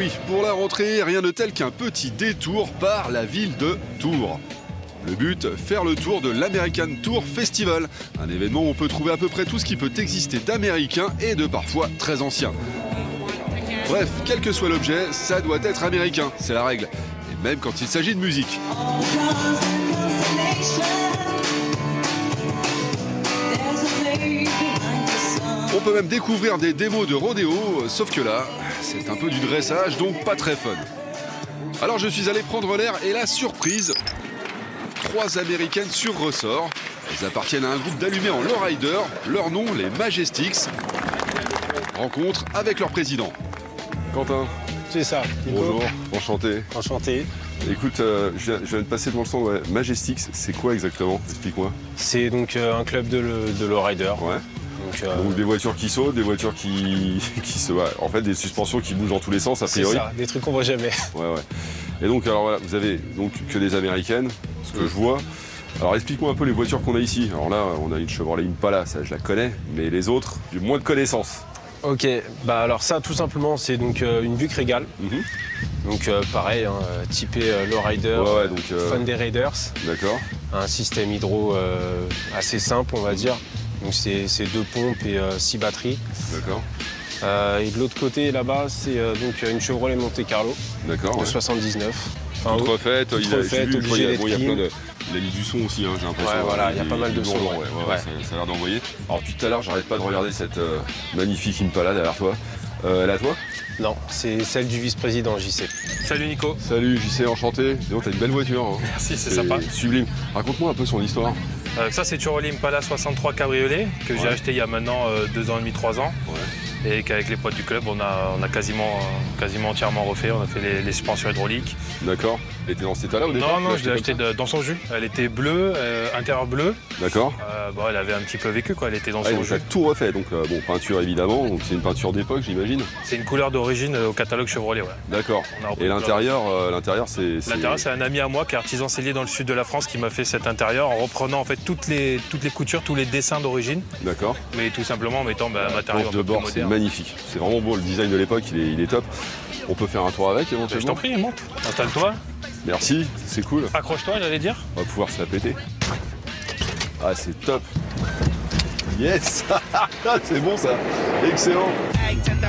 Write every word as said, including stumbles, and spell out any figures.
oui, pour la rentrée, rien de tel qu'un petit détour par la ville de Tours. Le but, faire le tour de l'American Tour Festival, un événement où on peut trouver à peu près tout ce qui peut exister d'américain et de parfois très ancien. Bref, quel que soit l'objet, ça doit être américain, c'est la règle. Et même quand il s'agit de musique. On peut même découvrir des démos de rodéo, sauf que là, c'est un peu du dressage, donc pas très fun. Alors je suis allé prendre l'air et la surprise, trois américaines sur ressort. Elles appartiennent à un groupe d'allumés en lowrider, leur nom, les Majestics. Rencontre avec leur président. Quentin. C'est ça, Nico. Bonjour, enchanté. Enchanté. Écoute, euh, je, viens, je viens de passer devant le stand, ouais. Majestics, c'est quoi exactement? Explique-moi. C'est donc euh, un club de, de lowrider. Ouais. Donc, euh... donc des voitures qui sautent, des voitures qui, qui se... Ouais, en fait, des suspensions qui bougent dans tous les sens, a priori. C'est ça, des trucs qu'on voit jamais. Ouais, ouais. Et donc, alors voilà, vous avez donc que des américaines, ce que je vois. Alors explique-moi un peu les voitures qu'on a ici. Alors là, on a une Chevrolet Impala, ça je la connais, mais les autres, j'ai moins de connaissances. Ok, bah alors ça tout simplement c'est donc euh, une Buick Regal. Mm-hmm. Donc euh, pareil, hein, typé euh, lowrider, ouais, ouais, donc, euh... Fan des Raiders. D'accord. Un système hydro euh, assez simple on va dire. Donc c'est deux pompes et euh, six batteries. D'accord. Euh, et de l'autre côté là-bas c'est euh, donc une Chevrolet Monte Carlo. D'accord. De ouais. soixante-dix-neuf. Enfin, toute refaite, toute il a, refaite, vu, obligé d'être bon, il y a plein de... Il a mis du son aussi, hein, j'ai l'impression. Ouais, voilà, il y a pas mal de son. Ouais, ouais, ouais, ouais. Ça, ça a l'air d'envoyer. Alors depuis tout à l'heure, j'arrête pas de regarder cette euh, magnifique Impala derrière toi. Euh, elle est à toi? Non, c'est celle du vice-président J C. Salut Nico. Salut J C, enchanté. Dis donc, t'as une belle voiture. Hein. Merci, c'est sympa. Sublime. Raconte-moi un peu son histoire. Euh, ça, c'est Chevrolet Impala soixante-trois Cabriolet que ouais. j'ai acheté il y a maintenant euh, deux ans et demi, trois ans. Ouais. Et qu'avec les potes du club, on a, on a quasiment, euh, quasiment entièrement refait. On a fait les, les suspensions hydrauliques. D'accord. Elle était dans cet état-là au départ? Non, non, je l'ai acheté de, dans son jus. Elle était bleue, euh, intérieur bleu. D'accord. Euh, bon, elle avait un petit peu vécu, quoi. Elle était dans ah, son donc jus. Elle a tout refait. Donc, euh, bon, peinture évidemment. Donc, c'est une peinture d'époque, j'imagine. C'est une couleur d'origine au catalogue Chevrolet, ouais. D'accord. Et l'intérieur, euh, l'intérieur, c'est. L'intérieur, c'est un ami à moi qui est artisan sellier dans le sud de la France qui m'a fait cet intérieur en reprenant en fait toutes les, toutes les coutures, tous les dessins d'origine. D'accord. Mais tout simplement en mettant bah, un matériau un peu de bord, c'est magnifique. C'est vraiment beau. Le design de l'époque, il est, il est top. On peut faire un tour avec éventuellement. Je t'en prie, monte. Installe-toi. Merci, c'est cool. Accroche-toi, j'allais dire. On va pouvoir se la péter. Ah, c'est top. Yes. C'est bon ça. Excellent.